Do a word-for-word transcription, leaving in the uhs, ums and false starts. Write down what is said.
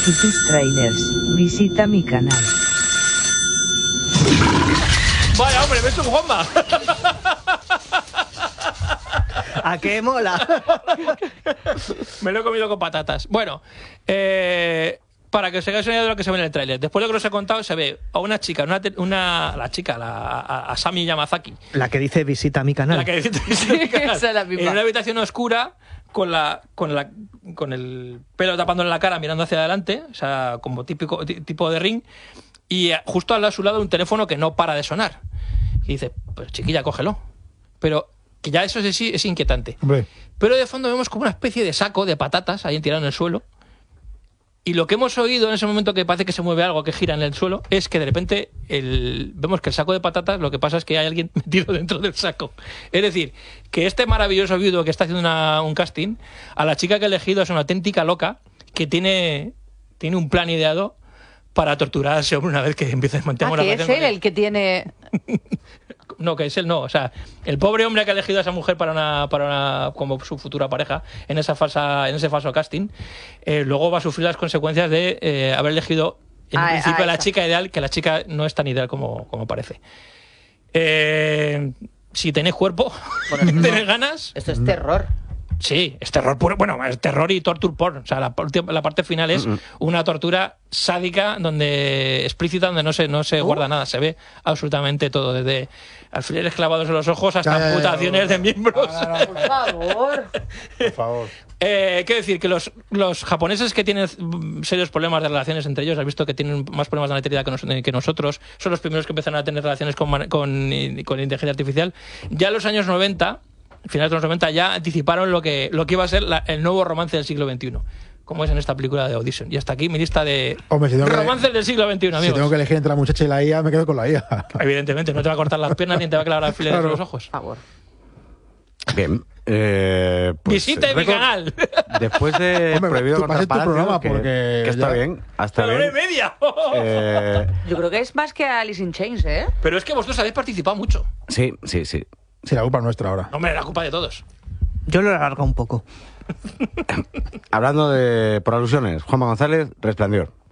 Stupid Trailers, visita mi canal. Vaya, hombre, ves un Juanma. ¿A qué mola? Me lo he comido con patatas. Bueno, eh, para que os hagáis una idea de lo que se ve en el tráiler. Después de lo que os he contado, se ve a una chica, una, una la chica, la, a, a Sami Yamazaki. La que dice visita mi canal. La que dice visita mi canal. Esa es la misma. En una habitación oscura, con la, con la, con el pelo tapándole la cara, mirando hacia adelante, o sea, como típico tipo de Ring, y justo a su lado un teléfono que no para de sonar. Y dice, pues chiquilla, cógelo. Pero que ya eso sí es inquietante. Hombre. Pero de fondo vemos como una especie de saco de patatas ahí tirado en el suelo. Y lo que hemos oído en ese momento, que parece que se mueve algo, que gira en el suelo, es que de repente el, vemos que el saco de patatas, lo que pasa es que hay alguien metido dentro del saco. Es decir, que este maravilloso viudo que está haciendo una, un casting, a la chica que ha elegido es una auténtica loca que tiene, tiene un plan ideado para torturar a ese hombre una vez que empiece a mantener Ah, una que relación es él con él. el que tiene... No, que es él no, o sea, el pobre hombre que ha elegido a esa mujer para una, para una como su futura pareja en esa falsa, en ese falso casting, eh, luego va a sufrir las consecuencias de eh, haber elegido en Ah, principio ah, la esa. chica ideal, que la chica no es tan ideal como, como parece. Eh, si tenéis cuerpo, tenéis ganas. Esto es terror. Sí, es terror puro. Bueno, es terror y torture porn. O sea, la, parte- la parte final es Mm-mm. una tortura sádica, donde explícita, donde no se, no se Uh. guarda nada. Se ve absolutamente todo, desde alfileres clavados en los ojos hasta Ya, ya, ya, amputaciones ya, ya. de miembros. No, no, no, Por favor. por favor. Eh, quiero decir que los, los japoneses que tienen mm, serios problemas de relaciones entre ellos, has visto que tienen más problemas de natalidad que, nos- que nosotros, son los primeros que empezaron a tener relaciones con, man- con, con inteligencia artificial. Ya en los años noventa, finales de los noventa, ya anticiparon lo que, lo que iba a ser la- el nuevo romance del siglo veintiuno, como es en esta película de Audition. Y hasta aquí mi lista de Hombre, si tengo que- romances del siglo veintiuno, Si amigos. tengo que elegir entre la muchacha y la I A, me quedo con la I A. Evidentemente, no te va a cortar las piernas ni te va a clavar alfileres Claro. en los ojos. Por favor. Bien. Eh, pues, Visite mi récord- canal. Después de Hombre, Prohibido tú contra pases tu Palacio, programa que, porque que está ya- bien, hasta ¡A la hora y bien. media! Eh, Yo creo que es más que Alice in Chains, ¿eh? Pero es que vosotros habéis participado mucho. sí, sí, sí. Sí, la culpa es nuestra ahora. Hombre, la culpa de todos. Yo lo alargo un poco. Hablando de por alusiones, Juanma González, Resplandor.